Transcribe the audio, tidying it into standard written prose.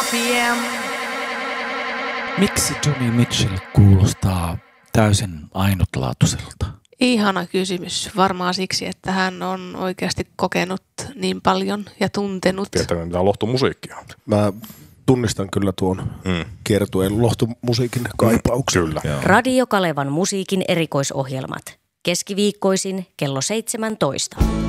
FM. Miksi Joni Mitchell kuulostaa täysin ainutlaatuiselta? Ihana kysymys. Varmaan siksi, että hän on oikeasti kokenut niin paljon ja tuntenut. Tietää, mitä lohtumusiikkia on. Mä tunnistan kyllä tuon kiertueen lohtumusiikin kaipauksen. Kyllä. Radio Kalevan musiikin erikoisohjelmat. Keskiviikkoisin kello 17.